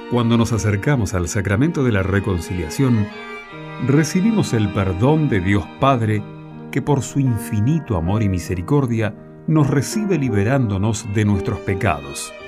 Cuando nos acercamos al sacramento de la reconciliación, recibimos el perdón de Dios Padre, que por su infinito amor y misericordia nos recibe liberándonos de nuestros pecados.